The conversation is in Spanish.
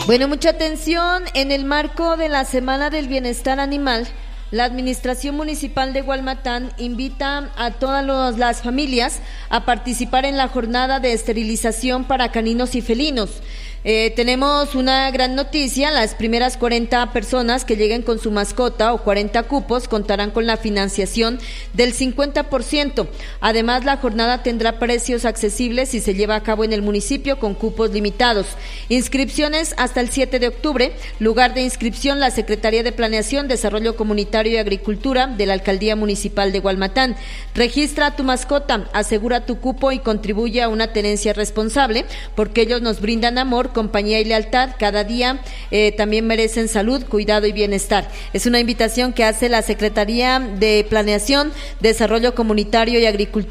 Bueno, mucha atención. En el marco de la Semana del Bienestar Animal, la Administración Municipal de Gualmatán invita a todas las familias a participar en la jornada de esterilización para caninos y felinos. Tenemos una gran noticia: las primeras 40 personas que lleguen con su mascota o 40 cupos contarán con la financiación del 50%. Además, la jornada tendrá precios accesibles y se lleva a cabo en el municipio con cupos limitados. Inscripciones hasta el 7 de octubre. Lugar de inscripción: la Secretaría de Planeación, Desarrollo Comunitario y Agricultura de la Alcaldía Municipal de Gualmatán. Registra a tu mascota, asegura tu cupo y contribuye a una tenencia responsable, porque ellos nos brindan amor, compañía y lealtad. Cada día también merecen salud, cuidado y bienestar. Es una invitación que hace la Secretaría de Planeación, Desarrollo Comunitario y Agricultura